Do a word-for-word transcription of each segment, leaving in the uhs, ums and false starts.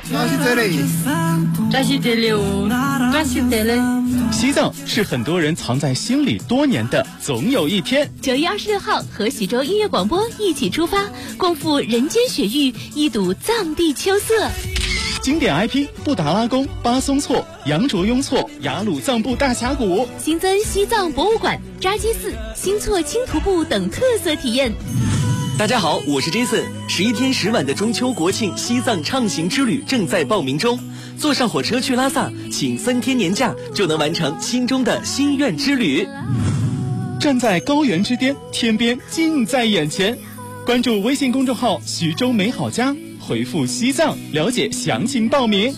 扎西德勒， 扎西德勒哦，扎西德勒。 西藏是很多人藏在心里多年的总有一天。 九月二十六号，和徐州音乐广播一起出发，共赴人间雪域，一睹藏地秋色。 经典 I P 布达拉宫、巴松措、羊卓雍措、雅鲁藏布大峡谷， 新增西藏博物馆、扎基寺、新措轻徒步等特色体验。 大家好，我是 Jason。十一天十晚的中秋国庆西藏畅行之旅正在报名中，坐上火车去拉萨，请三天年假就能完成心中的心愿之旅。 站在高原之巅，天边近在眼前。关注微信公众号徐州美好家，回复西藏了解详情报名。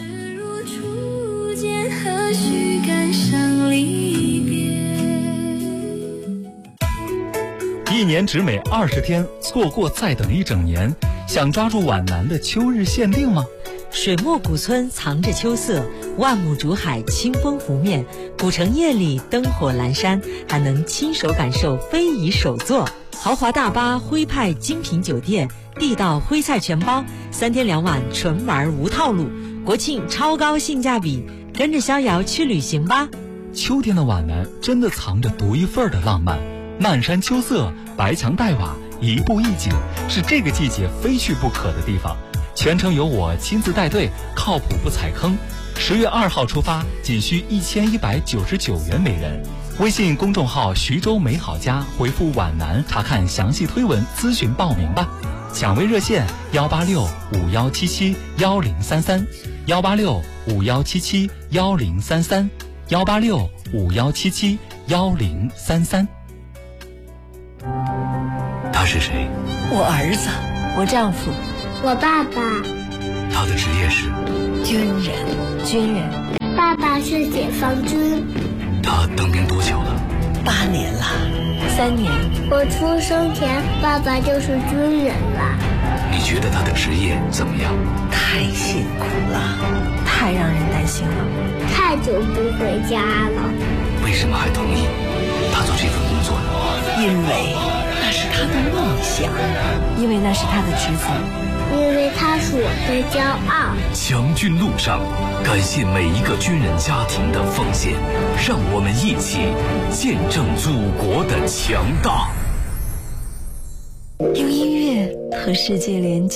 一年只美二十天，错过再等一整年。想抓住皖南的秋日限定吗？ 水墨古村藏着秋色，万亩竹海清风拂面，古城夜里灯火阑珊，还能亲手感受非遗手作。豪华大巴、徽派精品酒店、地道徽菜全包，三天两晚纯玩无套路，国庆超高性价比，跟着逍遥去旅行吧。 秋天的皖南真的藏着独一份的浪漫，漫山秋色，白墙黛瓦，一步一景，是这个季节非去不可的地方。全程由我亲自带队，靠谱不踩坑。十月二号出发，仅需一千一百九十九元每人。微信公众号徐州美好家回复皖南查看详细推文咨询报名吧。抢位热线幺八六五幺七七幺零三三幺八六五幺七七幺零三三幺八六五幺七七幺零三三。 他是谁？ 我儿子，我丈夫， 我爸爸。 他的职业是军人。 军人。爸爸是解放军。 他当兵多久了？ 八年了。三年。 我出生前爸爸就是军人了。 你觉得他的职业怎么样？ 太辛苦了，太让人担心了。 太久不回家了。 为什么还同意他做这份工作呢？ 因为那是他的梦想，因为那是他的职责， 因为他是我的骄傲。 强军路上，感谢每一个军人家庭的奉献，让我们一起见证祖国的强大。 用音乐和世界连接。